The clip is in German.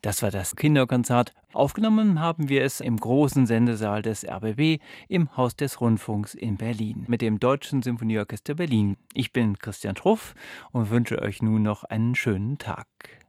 Das war das Kinderkonzert. Aufgenommen haben wir es im großen Sendesaal des RBB im Haus des Rundfunks in Berlin mit dem Deutschen Symphonieorchester Berlin. Ich bin Christian Truff und wünsche euch nun noch einen schönen Tag.